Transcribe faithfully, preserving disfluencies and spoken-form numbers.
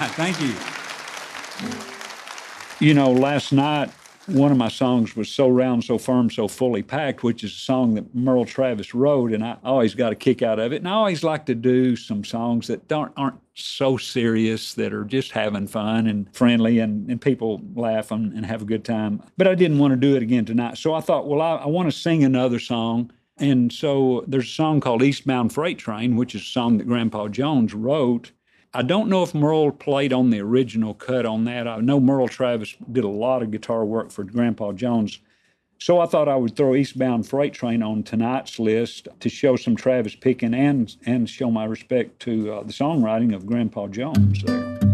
Thank you. You know, last night, one of my songs was So Round, So Firm, So Fully Packed, which is a song that Merle Travis wrote, and I always got a kick out of it. And I always like to do some songs that don't, aren't so serious, that are just having fun and friendly, and, and people laugh and, and have a good time. But I didn't want to do it again tonight. So I thought, well, I, I want to sing another song. And so there's a song called Eastbound Freight Train, which is a song that Grandpa Jones wrote. I don't know if Merle played on the original cut on that. I know Merle Travis did a lot of guitar work for Grandpa Jones. So I thought I would throw Eastbound Freight Train on tonight's list to show some Travis picking and, and show my respect to uh, the songwriting of Grandpa Jones there.